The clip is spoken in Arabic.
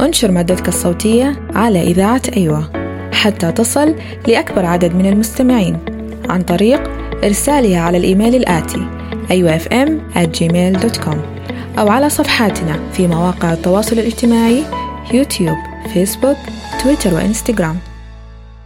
وانشر مادتك الصوتية على إذاعة أيوة حتى تصل لأكبر عدد من المستمعين عن طريق إرسالها على الإيميل الآتي ayuafm@gmail.com أو على صفحاتنا في مواقع التواصل الاجتماعي يوتيوب، فيسبوك، تويتر وإنستغرام.